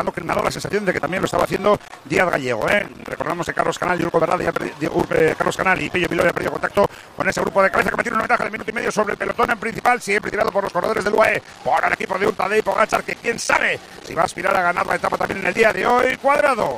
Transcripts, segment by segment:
que me ha dado la sensación de que también lo estaba haciendo Díaz Gallego. Recordamos que Carlos Canal y Pello Viló ya perdido contacto con ese grupo de cabeza que metieron una ventaja de minuto y medio sobre el pelotón en principal, siempre tirado por los corredores del UAE, por el equipo de un Tadej Pogačar, que quién sabe si va a aspirar a ganar la etapa también en el día de hoy. Cuadrado.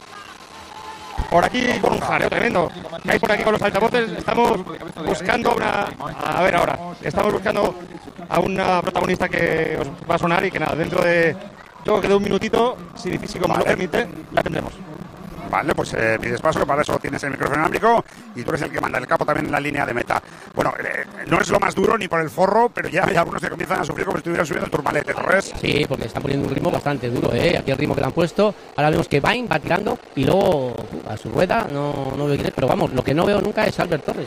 Por aquí con un jaleo tremendo que hay por aquí con los altavoces. Estamos buscando estamos buscando a una protagonista que os va a sonar y que nada, dentro de, yo creo que de un minutito, si como lo permite, la tendremos. Vale, pues pides paso, que para eso tienes el micrófono inalámbrico y tú eres el que manda el capo también en la línea de meta. Bueno, no es lo más duro ni por el forro, pero ya hay algunos que comienzan a sufrir como si estuvieran subiendo el turmalete, Torres. Sí, porque están poniendo un ritmo bastante duro, Aquí el ritmo que le han puesto. Ahora vemos que Bain va tirando y luego a su rueda, no veo quién es, pero vamos, lo que no veo nunca es Albert Torres,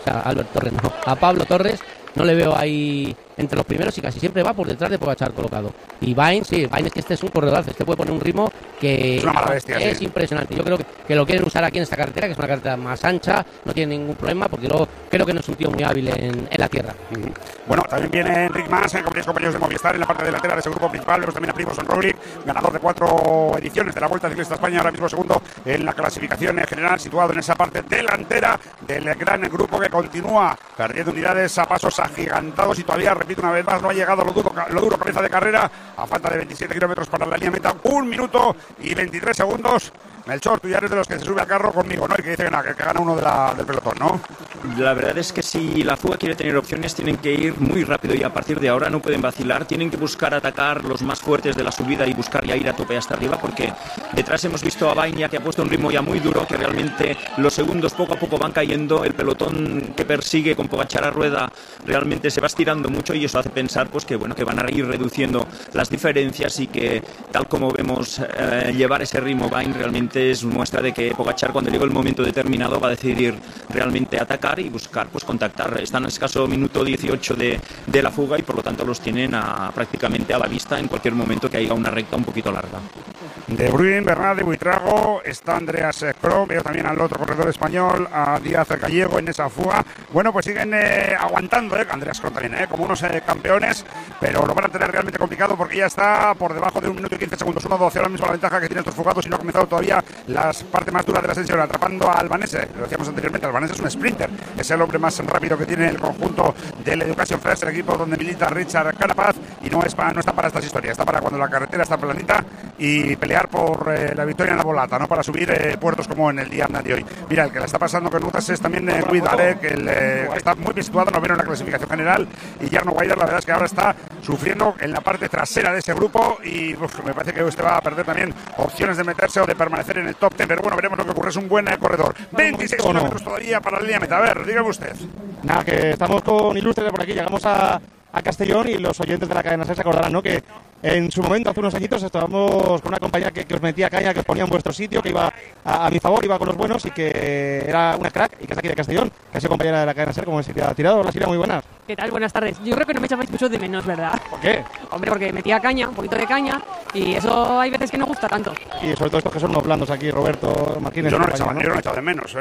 a Pablo Torres. No le veo ahí entre los primeros y casi siempre va por detrás de Pogačar colocado. Y Bain, sí, Bain es que este es un corredor, este puede poner un ritmo que es una mala bestia, es impresionante. Yo creo que lo quieren usar aquí en esta carretera, que es una carretera más ancha, no tiene ningún problema, porque luego creo que no es un tío muy hábil en la tierra. Bueno, también viene Enric Mas, compañeros de Movistar en la parte delantera de ese grupo principal. Vemos también a Primož Roglič, ganador de 4 ediciones de la Vuelta Ciclista España, ahora mismo segundo en la clasificación en general, situado en esa parte delantera del gran grupo que continúa perdiendo unidades a pasos agigantados y todavía, repito una vez más, no ha llegado lo duro cabeza de carrera, a falta de 27 kilómetros para la línea meta, 1 minuto y 23 segundos. Melchor, tú ya eres de los que se sube al carro conmigo, ¿no? Y que dice que gana uno del pelotón, ¿no? La verdad es que si la fuga quiere tener opciones, tienen que ir muy rápido y a partir de ahora no pueden vacilar, tienen que buscar atacar los más fuertes de la subida y buscar ya ir a tope hasta arriba, porque detrás hemos visto a Bain que ha puesto un ritmo ya muy duro, que realmente los segundos poco a poco van cayendo, el pelotón que persigue con Pogačar a rueda realmente se va estirando mucho y eso hace pensar pues que van a ir reduciendo las diferencias y que tal como vemos llevar ese ritmo Bain realmente es muestra de que Pogačar cuando llegue el momento determinado va a decidir realmente atacar y buscar pues contactar. Están a escaso minuto 18 de la fuga y por lo tanto los tienen prácticamente a la vista en cualquier momento que haya una recta un poquito larga. De Bruin, Bernal de Buitrago, está Andreas Krom, veo también al otro corredor español, a Díaz Gallego en esa fuga. Bueno, pues siguen aguantando, Andreas Krom también, como unos campeones, pero lo van a tener realmente complicado porque ya está por debajo de 1 minuto y 15 segundos, 1:12, ahora mismo la ventaja que tienen estos fugados y no ha comenzado todavía la parte más dura de la ascensión, atrapando a Albanese. Lo decíamos anteriormente, Albanese es un sprinter, es el hombre más rápido que tiene el conjunto del Education First, el equipo donde milita Richard Carapaz, y no está para estas historias, está para cuando la carretera está planita y pelear por la victoria en la volata, no para subir puertos como en el día de hoy. Mira, el que la está pasando con rutas es también Guidare, que está muy bien situado, no viene en la clasificación general, y Jarno Guidare la verdad es que ahora está sufriendo en la parte trasera de ese grupo y me parece que usted va a perder también opciones de meterse o de permanecer en el top 10, pero bueno, veremos lo que ocurre, es un buen corredor. 26 kilómetros todavía para la línea meta. A ver, dígame usted. Nada, que estamos con ilustres por aquí, llegamos a Castellón y los oyentes de la cadena SER se acordarán, ¿no? Que en su momento, hace unos añitos, estábamos con una compañía que os metía caña, que os ponía en vuestro sitio, que iba a mi favor, iba con los buenos y que era una crack y que es aquí de Castellón, que ha sido compañera de la cadena SER, como es Silvia Tirado. Hola Silvia, muy buenas. ¿Qué tal? Buenas tardes. Yo creo que no me echabais mucho de menos, ¿verdad? ¿Por qué? Hombre, porque metía caña, un poquito de caña, y eso hay veces que no gusta tanto. Y sobre todo estos que son unos blandos aquí, Roberto Martínez. Yo no lo he echado de menos,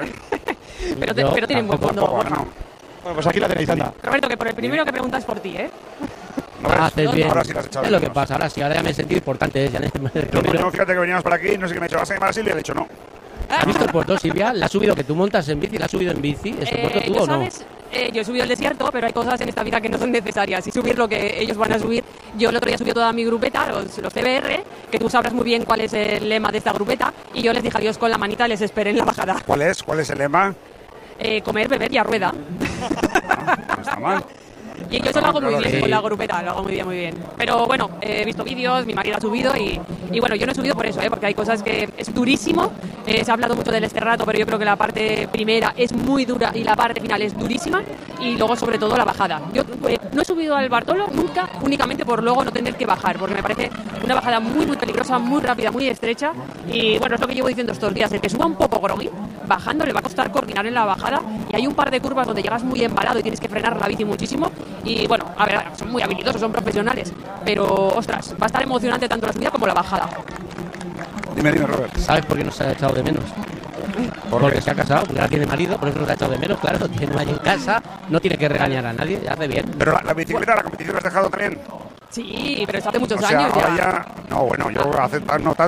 pero tienen buen fondo. Bueno, pues aquí la tenéis, anda. Roberto, que por el primero que preguntas por ti, Haces bien. Ahora sí las has echado es de lo que menos. pasa, ahora ya me he sentido importante. Yo, fíjate que veníamos por aquí, no sé qué me ha dicho, ¿vas a llamar a Silvia? Le he dicho no. ¿Has visto el puerto, Silvia? ¿La has subido que tú montas en bici? ¿La has subido en bici? ¿Ese puerto tú o no? Yo he subido el desierto, pero hay cosas en esta vida que no son necesarias. Y subir lo que ellos van a subir. Yo el otro día subí toda mi grupeta, los CBR, que tú sabrás muy bien cuál es el lema de esta grupeta. Y yo les dije adiós con la manita y les esperé en la bajada. ¿Cuál es el lema? Comer, beber y a rueda. No está mal. Y yo eso lo hago muy bien con la grupeta, lo hago muy bien. Pero bueno, he visto vídeos, mi marido ha subido y bueno, yo no he subido por eso, porque hay cosas que es durísimo. Se ha hablado mucho del Esterrato, pero yo creo que la parte primera es muy dura y la parte final es durísima. Y luego, sobre todo, la bajada. Yo no he subido al Bartolo nunca, únicamente por luego no tener que bajar, porque me parece una bajada muy, muy peligrosa, muy rápida, muy estrecha. Y bueno, es lo que llevo diciendo estos días. El que suba un poco groggy, bajando le va a costar coordinar en la bajada. Y hay un par de curvas donde llegas muy embalado y tienes que frenar la bici muchísimo. Y bueno, a ver, son muy habilidosos, son profesionales. Pero, ostras, va a estar emocionante tanto la subida como la bajada. Dime, Robert. ¿Sabes por qué nos ha echado de menos? Porque se ha casado, porque ahora tiene marido, por eso nos ha echado de menos, claro, tiene ahí en casa, no tiene que regañar a nadie, ya hace bien. Pero la bicicleta, la competición la has dejado también. Sí, pero eso hace muchos O sea, años ahora ya. No, bueno, yo hace no tanto.